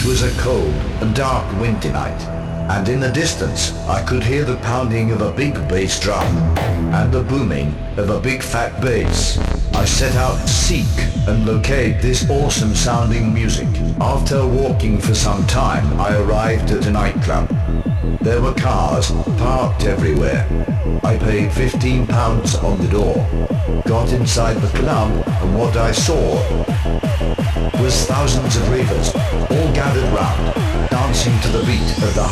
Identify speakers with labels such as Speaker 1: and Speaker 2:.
Speaker 1: was a cold and dark winter night, and in the distance I could hear the pounding of a big bass drum and the booming of a big fat bass. I set out to seek and locate this awesome sounding music. After walking for some time, I arrived at a nightclub. There were cars parked everywhere. I paid £15 on the door, got inside the club, and what I saw was thousands of ravers all gathered round, dancing to the beat of the